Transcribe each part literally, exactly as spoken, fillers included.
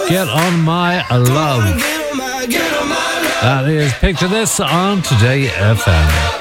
Get on My Love. That is Picture This on Today F M.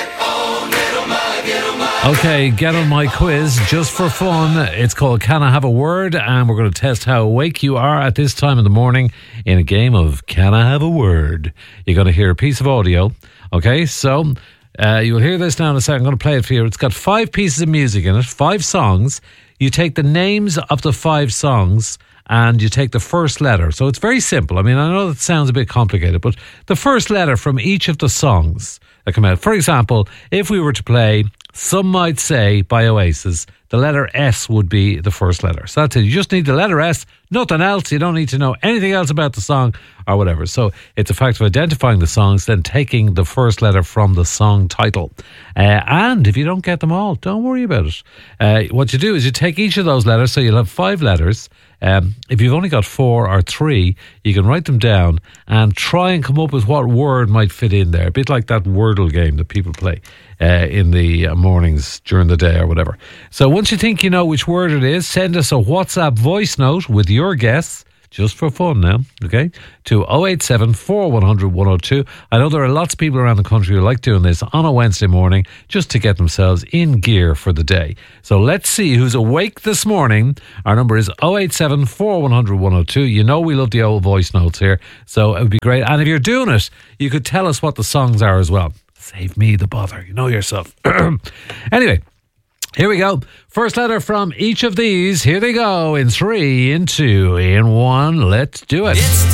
Okay, get on my quiz just for fun. It's called Can I Have a Word? And we're going to test how awake you are at this time in the morning in a game of Can I Have a Word? You're going to hear a piece of audio. Okay, so uh, you'll hear this now in a second. I'm going to play it for you. It's got five pieces of music in it, five songs. You take the names of the five songs and you take the first letter. So it's very simple. I mean, I know that sounds a bit complicated, but the first letter from each of the songs that come out. For example, if we were to play Some Might Say by Oasis, the letter S would be the first letter. So that's it. You just need the letter S, nothing else. You don't need to know anything else about the song or whatever. So it's a fact of identifying the songs, then taking the first letter from the song title. Uh, and if you don't get them all, don't worry about it. Uh, what you do is you take each of those letters, so you'll have five letters. Um, if you've only got four or three, you can write them down and try and come up with what word might fit in there. A bit like that Wordle game that people play uh, in the mornings during the day or whatever. So once you think you know which word it is, send us a WhatsApp voice note with your guess, just for fun now, okay, to oh eight seven, four one hundred, one oh two. I know there are lots of people around the country who like doing this on a Wednesday morning just to get themselves in gear for the day. So let's see who's awake this morning. Our number is oh eight seven, four one hundred, one oh two. You know we love the old voice notes here, so it would be great. And if you're doing it, you could tell us what the songs are as well. Save me the bother. You know yourself. Anyway, here we go. First letter from each of these. Here they go in three, in two, in one. Let's do it. It's